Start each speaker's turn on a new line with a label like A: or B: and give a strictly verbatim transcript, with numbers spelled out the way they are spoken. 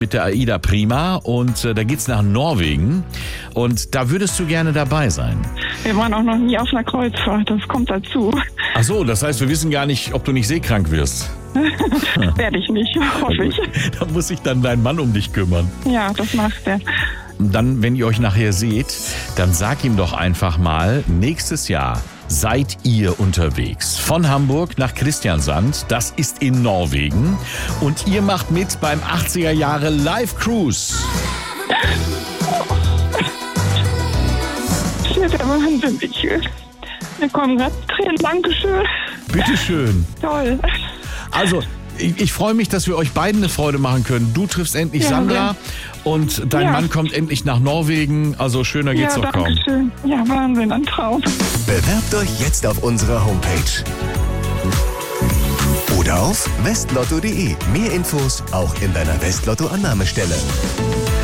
A: mit der AIDA Prima und äh, da geht's nach Norwegen und da würdest du gerne dabei sein.
B: Wir waren auch noch nie auf einer Kreuzfahrt, das kommt dazu.
A: Ach so, das heißt, wir wissen gar nicht, ob du nicht seekrank wirst.
B: Werde ich nicht, hoffe ich.
A: Da muss sich dann dein Mann um dich kümmern.
B: Ja, das macht er.
A: Dann, wenn ihr euch nachher seht, dann sag ihm doch einfach mal, nächstes Jahr seid ihr unterwegs. Von Hamburg nach Kristiansand, das ist in Norwegen. Und ihr macht mit beim achtziger Jahre Live Cruise.
B: Das ist der Wahnsinn. Ich, mir kommen gerade Tränen. Dankeschön.
A: Bitteschön.
B: Toll.
A: Also, ich, ich freue mich, dass wir euch beiden eine Freude machen können. Du triffst endlich
B: Ja,
A: Sandra
B: ja.
A: und dein
B: Ja.
A: Mann kommt endlich nach Norwegen. Also schöner geht's
B: Ja,
A: doch kaum.
B: Dankeschön. Ja, Wahnsinn, ein Traum.
C: Bewerbt euch jetzt auf unserer Homepage. Oder auf westlotto punkt de. Mehr Infos auch in deiner Westlotto-Annahmestelle.